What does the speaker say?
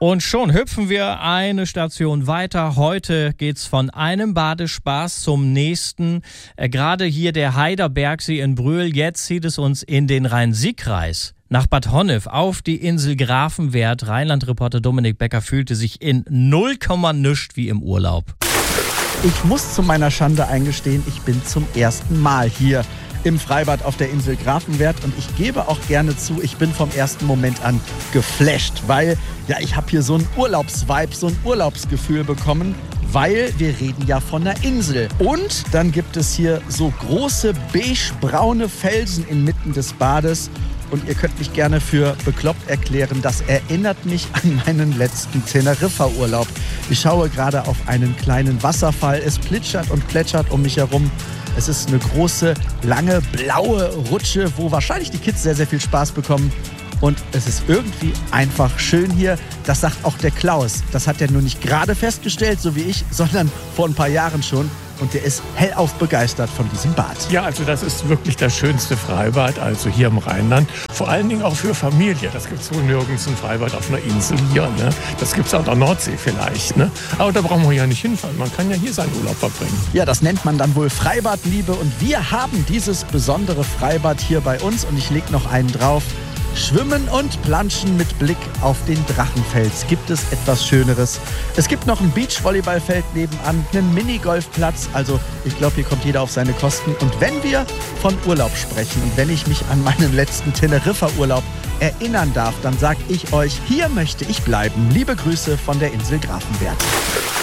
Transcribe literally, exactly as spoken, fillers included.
Und schon hüpfen wir eine Station weiter. Heute geht's von einem Badespaß zum nächsten. Äh, gerade hier der Heiderbergsee in Brühl. Jetzt zieht es uns in den Rhein-Sieg-Kreis. Nach Bad Honnef auf die Insel Grafenwert. Rheinland-Reporter Dominik Becker fühlte sich in null Komma nischt wie im Urlaub. Ich muss zu meiner Schande eingestehen, ich bin zum ersten Mal hier im Freibad auf der Insel Grafenwert und ich gebe auch gerne zu, ich bin vom ersten Moment an geflasht, weil ja, ich habe hier so einen Urlaubsvibe, so ein Urlaubsgefühl bekommen, weil wir reden ja von einer Insel. Und dann gibt es hier so große beige-braune Felsen inmitten des Bades. Und ihr könnt mich gerne für bekloppt erklären, das erinnert mich an meinen letzten Teneriffa-Urlaub. Ich schaue gerade auf einen kleinen Wasserfall. Es plätschert und plätschert um mich herum. Es ist eine große, lange, blaue Rutsche, wo wahrscheinlich die Kids sehr, sehr viel Spaß bekommen. Und es ist irgendwie einfach schön hier. Das sagt auch der Klaus. Das hat er nur nicht gerade festgestellt, so wie ich, sondern vor ein paar Jahren schon. Und der ist hellauf begeistert von diesem Bad. Ja, also das ist wirklich das schönste Freibad, also hier im Rheinland. Vor allen Dingen auch für Familie. Das gibt es wohl nirgends ein Freibad auf einer Insel hier. Ne? Das gibt es an der Nordsee vielleicht. Ne? Aber da brauchen wir ja nicht hinfahren. Man kann ja hier seinen Urlaub verbringen. Ja, das nennt man dann wohl Freibadliebe. Und wir haben dieses besondere Freibad hier bei uns. Und ich lege noch einen drauf. Schwimmen und Planschen mit Blick auf den Drachenfels. Gibt es etwas Schöneres? Es gibt noch ein Beachvolleyballfeld nebenan, einen Minigolfplatz. Also ich glaube, hier kommt jeder auf seine Kosten. Und wenn wir von Urlaub sprechen und wenn ich mich an meinen letzten Teneriffa-Urlaub erinnern darf, dann sage ich euch, hier möchte ich bleiben. Liebe Grüße von der Insel Grafenwert.